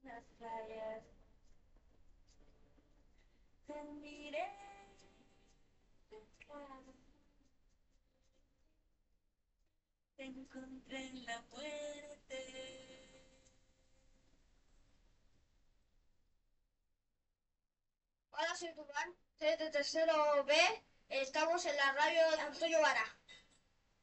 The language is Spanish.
las playas, te miré, claro, te encontré en la muerte. Hola, soy Dubán, soy de tercero B. Estamos en la radio de Antonio Vara.